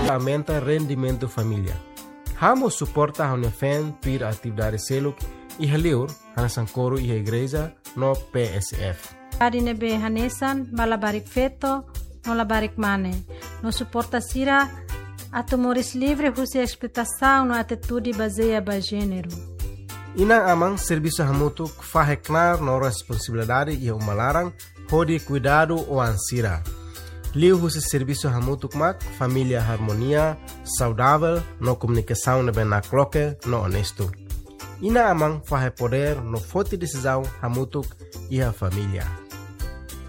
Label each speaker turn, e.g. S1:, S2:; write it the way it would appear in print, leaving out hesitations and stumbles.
S1: aumenta rendimento família. Hamo suporta a UNEFEN pir atividade seluk e heliur hanasankoro e a igreja no PSF.
S2: Adine be hanesan balabarik feto no labarik mane. No suporta sira atomoris livre husi explotação no atitude baseia ba gênero.
S1: Inang amang serviço hamutuk faheknar no responsabilidade e umalarang hodi cuidado o ansira. Liu husi serviço hamutuk mak família harmonia, saudável, no comunicação na benakloke, no honesto. Ina amang fahe poder no forte decisão hamutuk e a família.